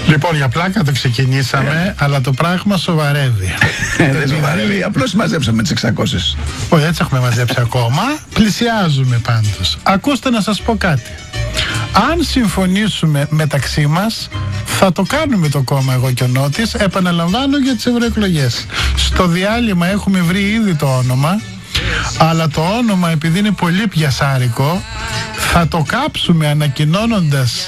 Λοιπόν, για πλάκα το ξεκινήσαμε, αλλά το πράγμα σοβαρεύει. Δεν σοβαρεύει, απλώς μαζέψαμε τις 600. Όχι, έτσι έχουμε μαζέψει ακόμα. Πλησιάζουμε πάντως. Ακούστε να σας πω κάτι. Αν συμφωνήσουμε μεταξύ μας, θα το κάνουμε το κόμμα εγώ και ο Νότης. Επαναλαμβάνω, για τις ευρωεκλογές. Στο διάλειμμα έχουμε βρει ήδη το όνομα, αλλά το όνομα, επειδή είναι πολύ πιασάρικο, θα το κάψουμε ανακοινώνοντας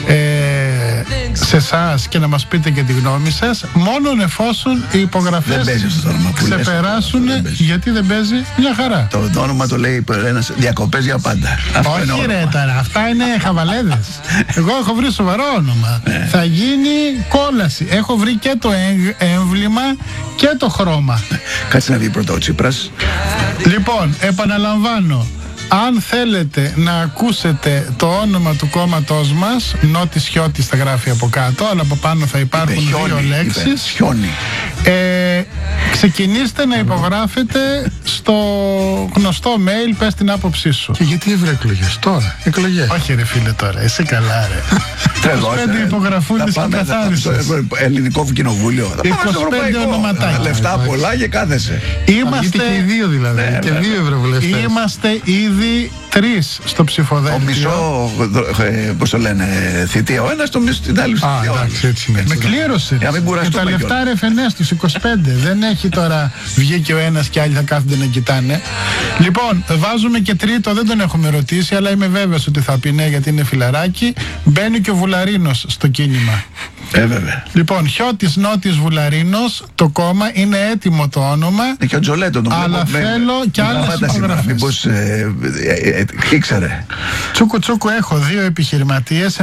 σε εσάς και να μας πείτε και τη γνώμη σας, μόνον εφόσον οι υπογραφές ξεπεράσουν. Γιατί δεν παίζει? Μια χαρά. Το όνομα το λέει ένας διακοπές για πάντα. Όχι ρε τώρα, αυτά είναι χαβαλέδες. Εγώ έχω βρει σοβαρό όνομα. Θα γίνει κόλαση. Έχω βρει και το έμβλημα και το χρώμα. Κάτσε να δει πρώτα ο Τσίπρας. Λοιπόν, επαναλαμβάνω, αν θέλετε να ακούσετε το όνομα του κόμματός μας, Νότης Χιώτης θα γράφει από κάτω, αλλά από πάνω θα υπάρχουν δύο λέξεις. Ξεκινήστε να υπογράφετε στο γνωστό mail, πες την άποψή σου. Και γιατί ευρωεκλογές τώρα? Εκλογές. Όχι ρε φίλε τώρα, εσύ καλά ρε. 25 υπογραφούντες και καθάρισες. Στο ελληνικό κοινοβούλιο. 25 ονοματάκια. Λεφτά πολλά και κάθεσαι. Είμαστε και οι δύο δηλαδή. Και δύο ευρωβουλευτές. Είμαστε ήδη 3 στο ψηφοδέλτιο. Ο μισό, πώς το λένε, θητεία ο ένας, το μισό την άλλη θητεία ο άλλος. Με κλήρωσε. Και τα λεφτά ρεφενές τους 25. Δεν έχει τώρα βγει και ο ένας και άλλοι θα κάθονται να κοιτάνε. Λοιπόν, βάζουμε και τρίτο, δεν τον έχουμε ρωτήσει, αλλά είμαι βέβαιος ότι θα πει ναι, γιατί είναι φιλαράκι. Μπαίνει και ο Βουλαρίνος στο κίνημα. Βέβαια. Λοιπόν, Χιώτης Νότης Βουλαρίνος, το κόμμα, είναι έτοιμο το όνομα. Και ο Τζολέτο τον βλέπω. Αλλά θέλω και άλλες υπογραφές. Μήπως ήξερε. Τσούκου έχω 2 επιχειρηματίες.